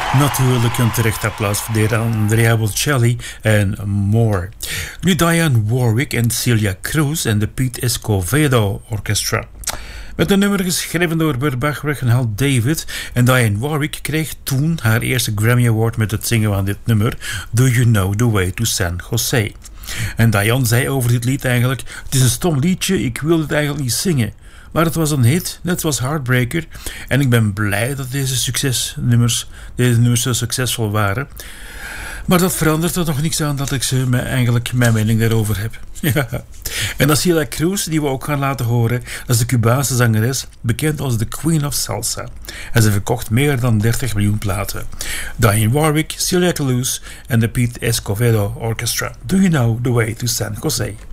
Natuurlijk een terecht applaus voor Andrea Bocelli en More. Nu Diane Warwick en Celia Cruz en de Pete Escovedo Orchestra. Met een nummer geschreven door Burt Bacharach en Hal David. En Diane Warwick kreeg toen haar eerste Grammy Award met het zingen van dit nummer, Do You Know The Way To San Jose. En Diane zei over dit lied eigenlijk: het is een stom liedje, ik wil het eigenlijk niet zingen. Maar het was een hit, net zoals Heartbreaker. En ik ben blij dat deze nummers zo succesvol waren. Maar dat verandert er nog niks aan dat ik eigenlijk mijn mening daarover heb. Ja. En dat is Celia Cruz, die we ook gaan laten horen. Dat is de Cubaanse zangeres, bekend als de Queen of Salsa. En ze verkocht meer dan 30 miljoen platen. Diane Warwick, Celia Cruz en de Pete Escovedo Orchestra. Do You Know The Way To San Jose?